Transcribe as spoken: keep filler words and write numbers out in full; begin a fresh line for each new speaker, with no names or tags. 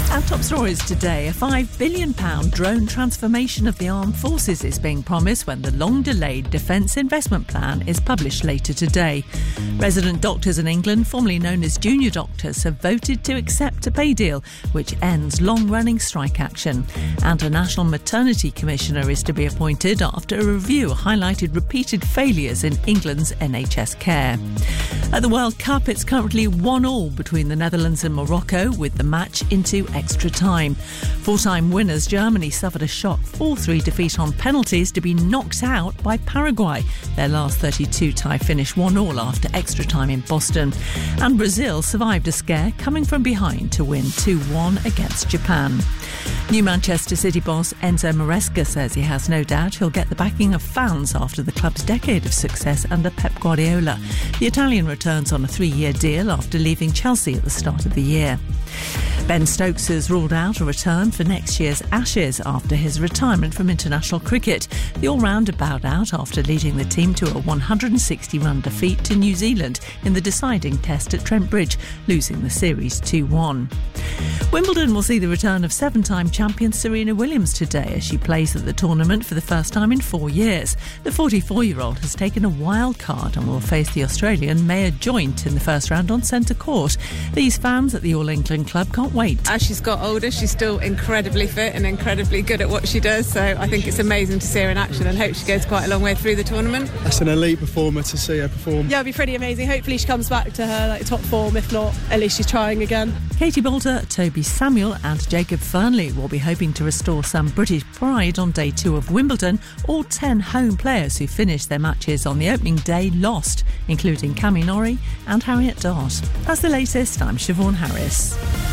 Our top stories today. A five billion pounds drone transformation of the armed forces is being promised when the long-delayed Defence Investment Plan is published later today. Resident doctors in England, formerly known as junior doctors, have voted to accept a pay deal which ends long-running strike action. And a National Maternity Commissioner is to be appointed after a review highlighted repeated failures in England's N H S care. At the World Cup, it's currently one all between the Netherlands and Morocco, with the match into extra time. Four-time winners Germany suffered a shock four three defeat on penalties to be knocked out by Paraguay. Their last thirty-two tie finished one all after extra time in Boston. And Brazil survived a scare, coming from behind to win two one against Japan. New Manchester City boss Enzo Maresca says he has no doubt he'll get the backing of fans after the club's decade of success under Pep Guardiola. The Italian returns on a three-year deal after leaving Chelsea at the start of the year. Ben Stokes has ruled out a return for next year's Ashes after his retirement from international cricket. The all-rounder bowed out after leading the team to a one hundred sixty run defeat to New Zealand in the deciding test at Trent Bridge, losing the series two one. Wimbledon will see the return of seven-time champion Serena Williams today as she plays at the tournament for the first time in four years. The forty-four-year-old has taken a wild card and will face the Australian Maya Joint in the first round on centre court. These fans at the All England club can't wait.
As she's got older, she's still incredibly fit and incredibly good at what she does, so I think it's amazing to see her in action and hope she goes quite a long way through the tournament.
That's an elite performer to see her perform.
Yeah, it'll be pretty amazing. Hopefully she comes back to her like top form. If not, at least she's trying again.
Katie Boulter, Toby Samuel and Jacob Fernley will be hoping to restore some British pride on day two of Wimbledon. All ten home players who finished their matches on the opening day lost, including Cami Norrie and Harriet Dart. That's the latest. I'm Siobhan Harris.